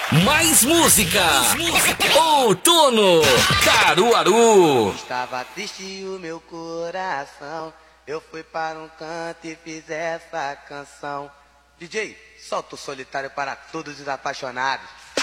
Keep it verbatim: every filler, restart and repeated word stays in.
Mais música. Outono, Caruaru. Estava triste o meu coração, eu fui para um canto e fiz essa canção. D J, solta o solitário para todos os apaixonados.